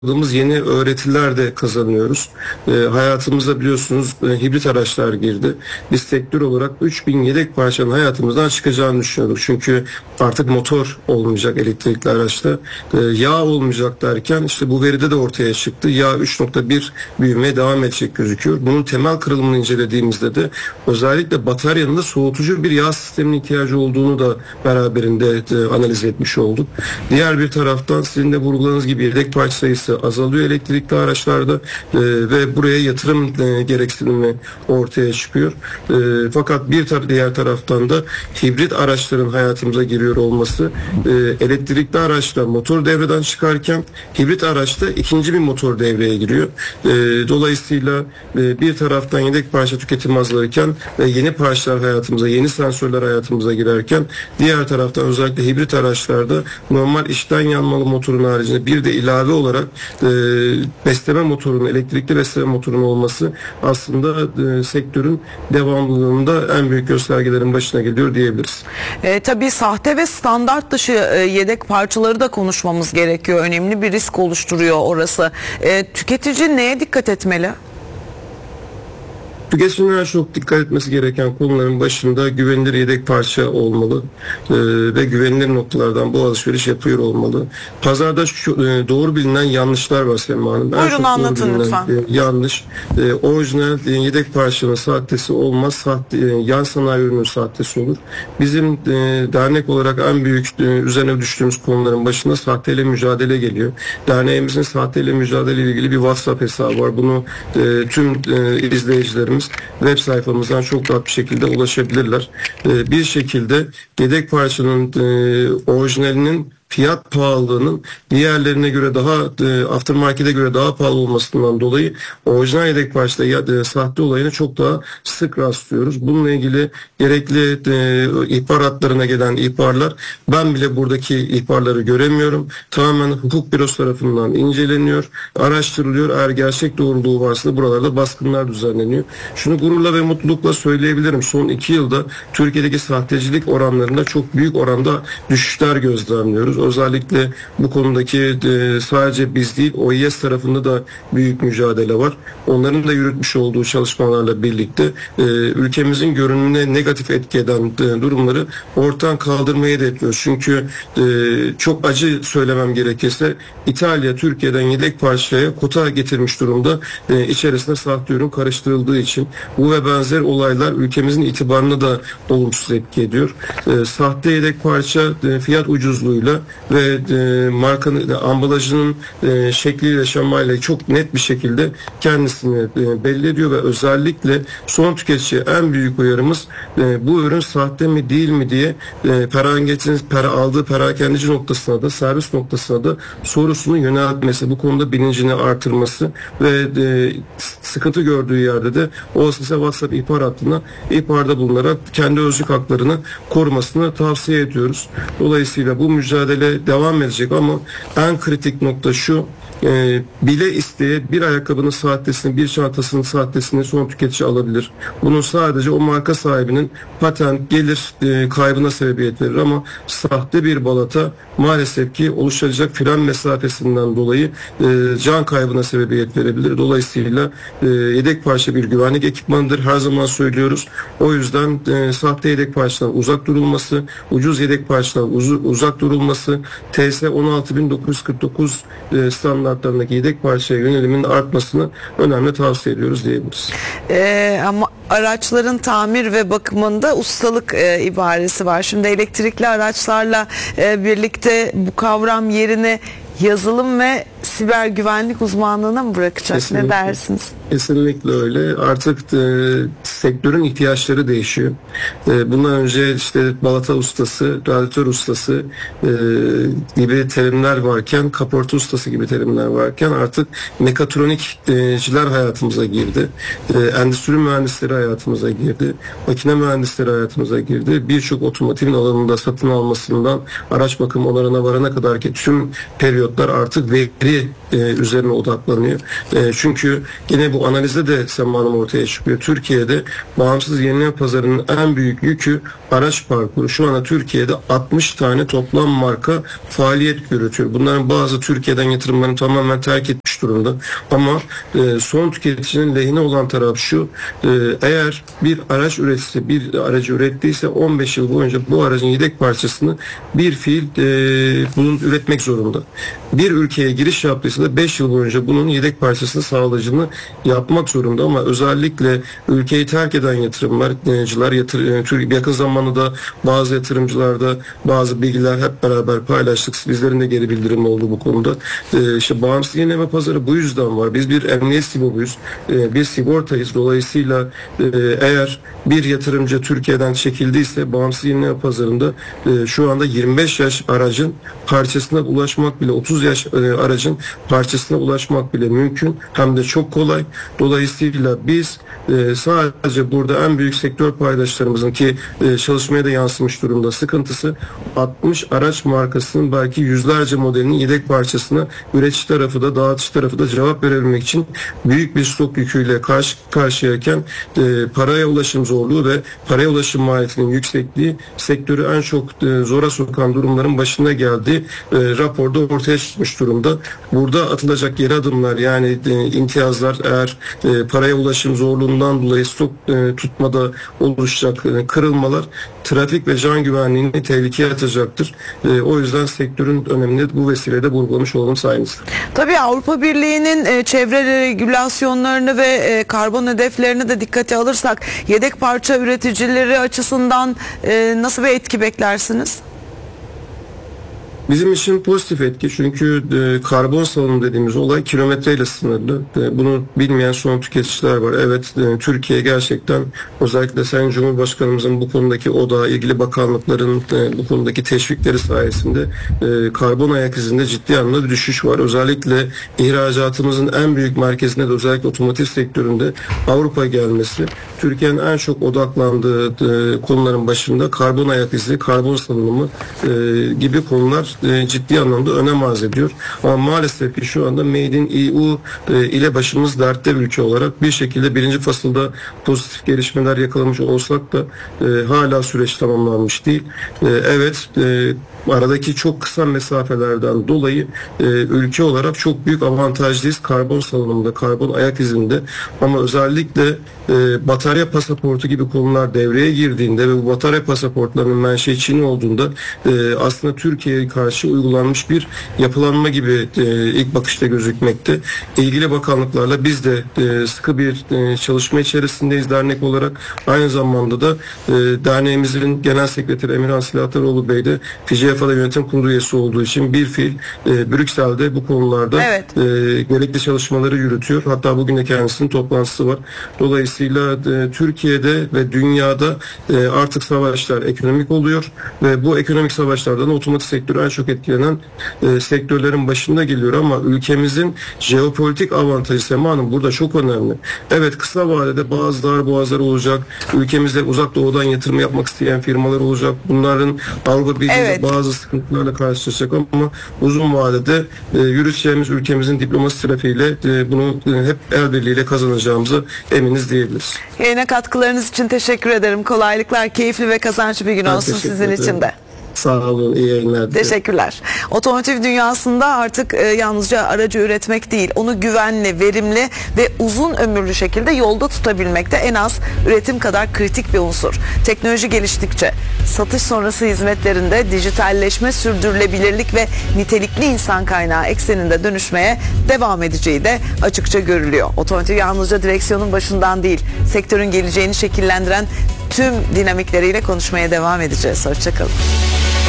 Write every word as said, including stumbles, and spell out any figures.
Aldığımız yeni öğretiler de kazanıyoruz. E, hayatımıza biliyorsunuz e, hibrit araçlar girdi. Biz sektör olarak üç bin yedek parçanın hayatımızdan çıkacağını düşünüyorduk. Çünkü artık motor olmayacak elektrikli araçta. E, yağ olmayacak derken işte bu veride de ortaya çıktı. Yağ üç nokta bir büyümeye devam edecek gözüküyor. Bunun temel kırılımını incelediğimizde de özellikle bataryanın da soğutucu bir yağ sistemine ihtiyacı olduğunu da beraberinde e, analiz etmiş olduk. Diğer bir taraftan sizin de vurguladığınız gibi yedek parça sayısı azalıyor elektrikli araçlarda e, ve buraya yatırım e, gereksinimi ortaya çıkıyor. E, fakat bir tar diğer taraftan da hibrit araçların hayatımıza giriyor olması, e, elektrikli araçta motor devreden çıkarken hibrit araçta ikinci bir motor devreye giriyor. E, dolayısıyla e, bir taraftan yedek parça tüketimi azalırken ve yeni parçalar hayatımıza, yeni sensörler hayatımıza girerken diğer taraftan özellikle hibrit araçlarda normal içten yanmalı motorun haricinde bir de ilave olarak e, besleme motorunun, elektrikli besleme motorunun olması aslında e, sektörün devamlılığında en büyük göstergelerin başına geliyor diyebiliriz. E, tabii sahte ve standart dışı e, yedek parçaları da konuşmamız gerekiyor. Önemli bir risk oluşturuyor orası. E, tüketici neye dikkat etmeli? Tüketicilerin çok dikkat etmesi gereken konuların başında güvenilir yedek parça olmalı e, ve güvenilir noktalardan bu alışveriş yapıyor olmalı. Pazarda şu, e, doğru bilinen yanlışlar var Sema Hanım. Buyurun anlatın lütfen. E, yanlış. E, orijinal e, yedek parçanın sahtesi olmaz. Sahte, e, yan sanayi ürünün sahtesi olur. Bizim e, dernek olarak en büyük e, üzerine düştüğümüz konuların başında sahteyle mücadele geliyor. Derneğimizin sahteyle mücadele ile ilgili bir WhatsApp hesabı var. Bunu e, tüm e, izleyicilerimiz web sayfamızdan çok rahat bir şekilde ulaşabilirler. Ee, bir şekilde yedek parçanın e, orijinalinin fiyat pahalılığının diğerlerine göre daha e, aftermarket'e göre daha pahalı olmasından dolayı orijinal yedek parçada ya, e, sahte olayına çok daha sık rastlıyoruz. Bununla ilgili gerekli e, ihbar hatlarına gelen ihbarlar, ben bile buradaki ihbarları göremiyorum. Tamamen hukuk bürosu tarafından inceleniyor, araştırılıyor. Eğer gerçek doğruluğu varsa buralarda baskınlar düzenleniyor. Şunu gururla ve mutlulukla söyleyebilirim. Son iki yılda Türkiye'deki sahtecilik oranlarında çok büyük oranda düşüşler gözlemliyoruz. Özellikle bu konudaki e, sadece biz değil O İ S tarafında da büyük mücadele var. Onların da yürütmüş olduğu çalışmalarla birlikte e, ülkemizin görünümüne negatif etki eden e, durumları ortadan kaldırmayı hedefliyoruz. Çünkü e, çok acı söylemem gerekirse İtalya Türkiye'den yedek parçaya kota getirmiş durumda, e, içerisinde sahte ürün karıştırıldığı için. Bu ve benzer olaylar ülkemizin itibarına da olumsuz etki ediyor. E, sahte yedek parça e, fiyat ucuzluğuyla ve e, markanın ambalajının e, şekliyle şemayla çok net bir şekilde kendisini e, belli ediyor ve özellikle son tüketiciye en büyük uyarımız e, bu ürün sahte mi değil mi diye e, perakendecinin per, aldığı perakendeci noktasına da servis noktasına da sorusunu yöneltmesi, bu konuda bilincini artırması ve e, sıkıntı gördüğü yerde de o size WhatsApp ihbar hattına ihbarda bulunarak kendi özlük haklarını korumasını tavsiye ediyoruz. Dolayısıyla bu mücadele devam edecek ama en kritik nokta şu: e, bile isteye bir ayakkabının sahtesini, bir çantasının sahtesini son tüketici alabilir. Bunun sadece o marka sahibinin patent gelir e, kaybına sebebiyet verir ama sahte bir balata maalesef ki oluşacak fren mesafesinden dolayı e, can kaybına sebebiyet verebilir. Dolayısıyla e, yedek parça bir güvenlik ekipmanıdır. Her zaman söylüyoruz. O yüzden e, sahte yedek parçadan uzak durulması, ucuz yedek parçadan uz uzak durulması, T S on altı bin dokuz yüz kırk dokuz e, standartlarındaki yedek parçaya yönelimin artmasını önemli tavsiye ediyoruz diyebiliriz. Ee, ama araçların tamir ve bakımında ustalık e, ibaresi var. Şimdi elektrikli araçlarla e, birlikte bu kavram yerine yazılım ve siber güvenlik uzmanlığına mı bırakacak? Kesinlikle. Ne dersiniz? Kesinlikle öyle. Artık e, sektörün ihtiyaçları değişiyor. E, bundan önce işte balata ustası, radyatör ustası e, gibi terimler varken, kaporta ustası gibi terimler varken artık mekatronikçiler hayatımıza girdi. E, endüstri mühendisleri hayatımıza girdi. Makine mühendisleri hayatımıza girdi. Birçok otomotivin alanında satın almasından araç bakım onarına varana kadar ki tüm periyotlar artık veri veri e, üzerine odaklanıyor. E, çünkü yine bu analizde de Sema Hanım ortaya çıkıyor. Türkiye'de bağımsız yenileme pazarının en büyük yükü araç parkuru. Şu anda Türkiye'de altmış tane toplam marka faaliyet yürütüyor. Bunların bazı Türkiye'den yatırımlarını tamamen terk etmiş durumda. Ama e, son tüketicinin lehine olan taraf şu: e, eğer bir araç üreticisi bir aracı ürettiyse on beş yıl boyunca bu aracın yedek parçasını bir fiil e, bunun üretmek zorunda. Bir ülkeye giriş yaptıysa da beş yıl boyunca bunun yedek parçasını sağlayıcını yapmak zorunda. Ama özellikle ülkeyi terk eden yatırımcılar yatır, yakın zamanda da bazı yatırımcılarda bazı bilgiler hep beraber paylaştık. Bizlerin de geri bildirimi oldu bu konuda. E, işte bağımsız yenileme pazarı bu yüzden var. Biz bir emniyet sigortayız. E, bir sigortayız. Dolayısıyla e, eğer bir yatırımcı Türkiye'den çekildiyse bağımsız yenileme pazarında e, şu anda yirmi beş yaş aracın parçasına ulaşmak bile, otuz yaş e, aracın parçasına ulaşmak bile mümkün. Hem de çok kolay. Dolayısıyla biz e, sadece burada en büyük sektör paydaşlarımızın ki e, çalışmaya da yansımış durumda sıkıntısı, altmış araç markasının belki yüzlerce modelinin yedek parçasına üretici tarafı da dağıtıcı tarafı da cevap verebilmek için büyük bir stok yüküyle karşı karşıyayken e, paraya ulaşım zorluğu ve paraya ulaşım maliyetinin yüksekliği sektörü en çok e, zora sokan durumların başına geldiği e, raporda ortaya çıkmış durumda. Burada atılacak geri adımlar, yani e, imtiyazlar, eğer e, paraya ulaşım zorluğundan dolayı stok e, tutmada oluşacak e, kırılmalar trafik ve can güvenliğini tehlikeye atacaktır. E, o yüzden sektörün önemini bu vesileyle vurgulamış olalım sayenizde. Tabii Avrupa Birliği'nin e, çevre regülasyonlarını ve e, karbon hedeflerini de dikkate alırsak yedek parça üreticileri açısından e, nasıl bir etki beklersiniz? Bizim için pozitif etki, çünkü e, karbon salınımı dediğimiz olay kilometreyle sınırlı. E, bunu bilmeyen son tüketiciler var. Evet, e, Türkiye gerçekten özellikle Sayın Cumhurbaşkanımızın bu konudaki odağı, ilgili bakanlıkların e, bu konudaki teşvikleri sayesinde e, karbon ayak izinde ciddi anlamda bir düşüş var. Özellikle ihracatımızın en büyük merkezinde de özellikle otomotiv sektöründe Avrupa gelmesi, Türkiye'nin en çok odaklandığı e, konuların başında karbon ayak izi, karbon salınımı e, gibi konular E, ciddi anlamda önem arz ediyor. Ama maalesef ki şu anda Made in E U e, ile başımız dertte bir ülke olarak bir şekilde birinci fasılda pozitif gelişmeler yakalamış olsak da e, hala süreç tamamlanmış değil. E, evet, e, aradaki çok kısa mesafelerden dolayı e, ülke olarak çok büyük avantajlıyız karbon salınımında, karbon ayak izinde. Ama özellikle e, batarya pasaportu gibi konular devreye girdiğinde ve bu batarya pasaportlarının menşei Çin olduğunda e, aslında Türkiye'ye karşı uygulanmış bir yapılanma gibi e, ilk bakışta gözükmekte. İlgili bakanlıklarla biz de e, sıkı bir e, çalışma içerisindeyiz dernek olarak. Aynı zamanda da e, derneğimizin genel sekreteri Emirhan Silahdaroğlu Bey de F C F A'da yönetim kurulu üyesi olduğu için bir fiil e, Brüksel'de bu konularda evet. e, gerekli çalışmaları yürütüyor. Hatta bugün de kendisinin toplantısı var. Dolayısıyla e, Türkiye'de ve dünyada e, artık savaşlar ekonomik oluyor ve bu ekonomik savaşlardan otomotiv sektörü en çok etkilenen e, sektörlerin başında geliyor. Ama ülkemizin jeopolitik avantajı Sema Hanım burada çok önemli. Evet, kısa vadede bazı darboğazlar olacak. Ülkemizde uzak doğudan yatırım yapmak isteyen firmalar olacak. Bunların Avrupa Birliği'nde evet. bazı sıkıntılarla karşılaşacak ama uzun vadede e, yürüteceğimiz ülkemizin diplomasi trafiğiyle e, bunu e, hep el birliğiyle kazanacağımızı eminiz diyebiliriz. Yayına katkılarınız için teşekkür ederim. Kolaylıklar, keyifli ve kazançlı bir gün ben olsun sizin ederim. için de. Sağ olun, iyi yayınlar. Teşekkürler. Otomotiv dünyasında artık e, yalnızca aracı üretmek değil, onu güvenli, verimli ve uzun ömürlü şekilde yolda tutabilmek de en az üretim kadar kritik bir unsur. Teknoloji geliştikçe satış sonrası hizmetlerinde dijitalleşme, sürdürülebilirlik ve nitelikli insan kaynağı ekseninde dönüşmeye devam edeceği de açıkça görülüyor. Otomotiv yalnızca direksiyonun başından değil, sektörün geleceğini şekillendiren tüm dinamikleriyle konuşmaya devam edeceğiz. Hoşçakalın.